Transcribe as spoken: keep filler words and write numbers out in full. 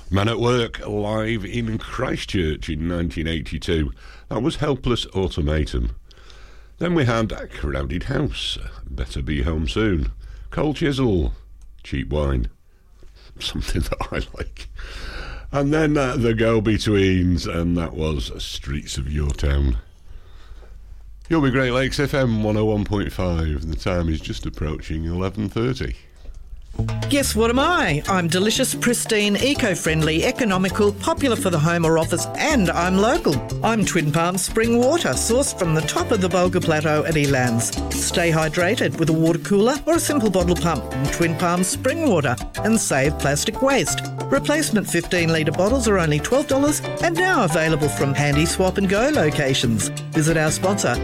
Man at Work live in Christchurch in nineteen eighty-two. That was Helpless Automatum. Then we had Crowded House, Better Be Home Soon. Cold Chisel, Cheap Wine. Something that I like. And then uh, the Go-Betweens, and that was Streets of Your Town. You'll be Great Lakes F M one oh one point five. The time is just approaching eleven thirty. Guess what am I? I'm delicious, pristine, eco-friendly, economical, popular for the home or office, and I'm local. I'm Twin Palms Spring Water, sourced from the top of the Bulga Plateau at Elands. Stay hydrated with a water cooler or a simple bottle pump from Twin Palms Spring Water and save plastic waste. Replacement fifteen litre bottles are only twelve dollars and now available from handy swap and go locations. Visit our sponsor